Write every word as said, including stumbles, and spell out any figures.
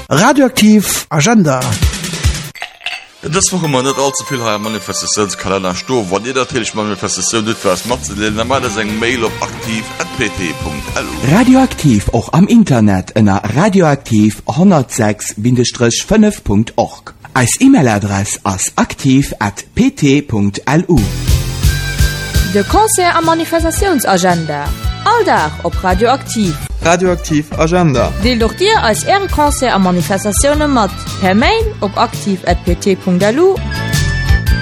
Radioaktiv Agenda. Das wo man net allzu viel ha Manifestationskalender sto, wann ihr natürlich Manifestation was macht normal eng Mail op aktiv at p t punkt l u. Radioaktiv auch am Internet ënner radioaktiv hundert sechs fünf punkt org. Als E-Mail-Adress as aktiv at p t punkt l u. De Konzert am Manifestationsagenda. Alldach op Radioaktiv. Radioaktiv Agenda. Deel doch dir als Ehrenkonzert am Manifestationen mat per Mail op aktiv at p t punkt l u